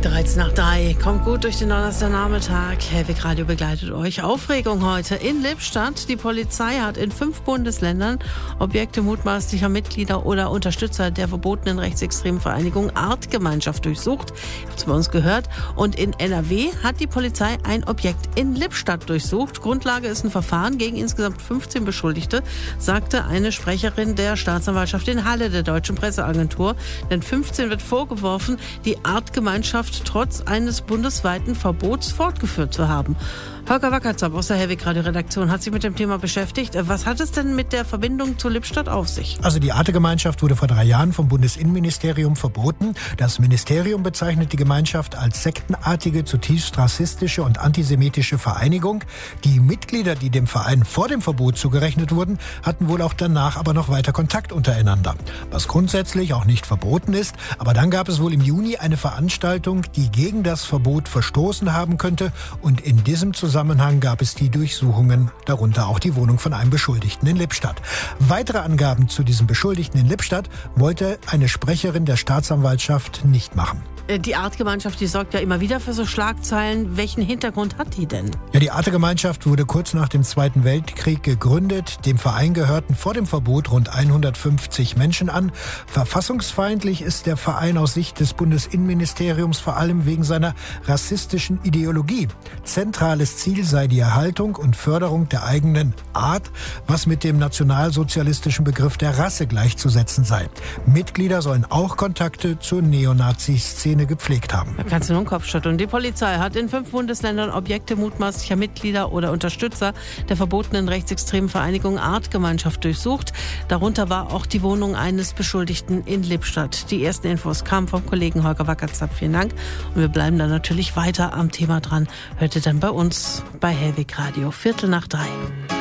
13:03. Kommt gut durch den Donnerstagnachmittag. Hellwig Radio begleitet euch. Aufregung heute in Lippstadt. Die Polizei hat in 5 Bundesländern Objekte mutmaßlicher Mitglieder oder Unterstützer der verbotenen rechtsextremen Vereinigung Artgemeinschaft durchsucht. Ihr habt es bei uns gehört. Und in NRW hat die Polizei ein Objekt in Lippstadt durchsucht. Grundlage ist ein Verfahren gegen insgesamt 15 Beschuldigte, sagte eine Sprecherin der Staatsanwaltschaft in Halle der Deutschen Presseagentur. Denn 15 wird vorgeworfen, die Artgemeinschaft trotz eines bundesweiten Verbots fortgeführt zu haben. Holger Wackerzapp aus der Hellwig Radio Redaktion hat sich mit dem Thema beschäftigt. Was hat es denn mit der Verbindung zu Lippstadt auf sich? Also die Artegemeinschaft wurde vor 3 Jahren vom Bundesinnenministerium verboten. Das Ministerium bezeichnet die Gemeinschaft als sektenartige, zutiefst rassistische und antisemitische Vereinigung. Die Mitglieder, die dem Verein vor dem Verbot zugerechnet wurden, hatten wohl auch danach aber noch weiter Kontakt untereinander. Was grundsätzlich auch nicht verboten ist. Aber dann gab es wohl im Juni eine Veranstaltung, die gegen das Verbot verstoßen haben könnte. Und in diesem Zusammenhang gab es die Durchsuchungen, darunter auch die Wohnung von einem Beschuldigten in Lippstadt. Weitere Angaben zu diesem Beschuldigten in Lippstadt wollte eine Sprecherin der Staatsanwaltschaft nicht machen. Die Artgemeinschaft, die sorgt ja immer wieder für so Schlagzeilen. Welchen Hintergrund hat die denn? Ja, die Artegemeinschaft wurde kurz nach dem Zweiten Weltkrieg gegründet. Dem Verein gehörten vor dem Verbot rund 150 Menschen an. Verfassungsfeindlich ist der Verein aus Sicht des Bundesinnenministeriums vor allem wegen seiner rassistischen Ideologie. Zentrales Ziel sei die Erhaltung und Förderung der eigenen Art, was mit dem nationalsozialistischen Begriff der Rasse gleichzusetzen sei. Mitglieder sollen auch Kontakte zur Neonazi-Szene gepflegt haben. Da kannst du nur den Kopf schütteln. Die Polizei hat in 5 Bundesländern Objekte mutmaßlicher Mitglieder oder Unterstützer der verbotenen rechtsextremen Vereinigung Artgemeinschaft durchsucht. Darunter war auch die Wohnung eines Beschuldigten in Lippstadt. Die ersten Infos kamen vom Kollegen Holger Wackerzapp. Vielen Dank. Und wir bleiben dann natürlich weiter am Thema dran. Hört ihr dann bei uns bei Hellwig Radio 14:03.